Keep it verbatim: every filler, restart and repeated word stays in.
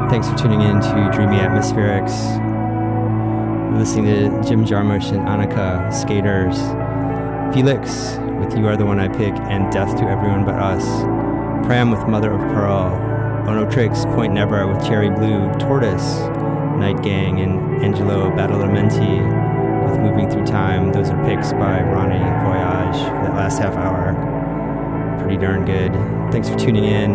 Thanks for tuning in to Dreamy Atmospherics. We're listening to Jim Jarmusch and Annika, Skaters, Felix with You Are the One I Pick, and Death to Everyone But Us, Pram with Mother of Pearl, Onotrix, Point Never with Cherry Blue, Tortoise, Night Gang, and Angelo Badalamenti with Moving Through Time. Those are picks by Ronnie Voyage for that last half hour. Pretty darn good. Thanks for tuning in.